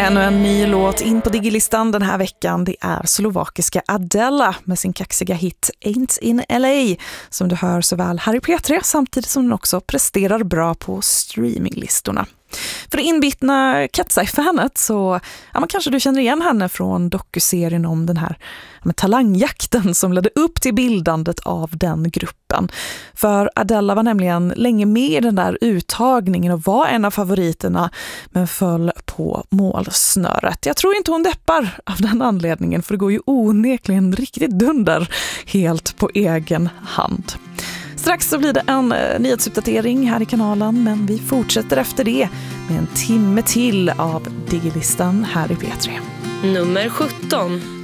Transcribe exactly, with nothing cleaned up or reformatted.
Ännu en ny låt in på Digilistan den här veckan. Det är slovakiska Adela med sin kaxiga hit Ain't in L A, som du hör såväl här i P tre samtidigt som den också presterar bra på streaminglistorna. För det inbitna Katsai-fanet så ja, man kanske du känner igen henne från dokuserien om den här ja, talangjakten som ledde upp till bildandet av den gruppen. För Adela var nämligen länge med i den där uttagningen och var en av favoriterna, men föll på målsnöret. Jag tror inte hon deppar av den anledningen, för det går ju onekligen riktigt dunder helt på egen hand. Strax så blir det en eh, nyhetsuppdatering här i kanalen, men vi fortsätter efter det med en timme till av Digilistan här i P tre. Nummer sjutton.